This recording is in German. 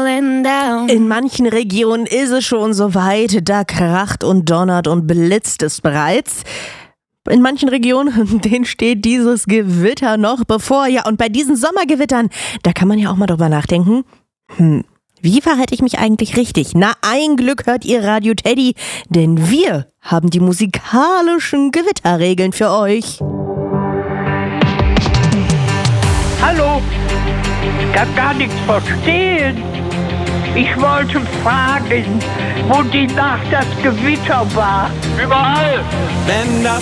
going down. In manchen Regionen ist es schon soweit, da kracht und donnert und blitzt es bereits. In manchen Regionen, denen steht dieses Gewitter noch bevor. Ja, und bei diesen Sommergewittern, da kann man ja auch mal drüber nachdenken. Wie verhalte ich mich eigentlich richtig? Na, ein Glück hört ihr Radio Teddy, denn wir haben die musikalischen Gewitterregeln für euch. Hallo, ich kann gar nichts verstehen. Ich wollte fragen, wo die Nacht das Gewitter war. Überall! Wenn das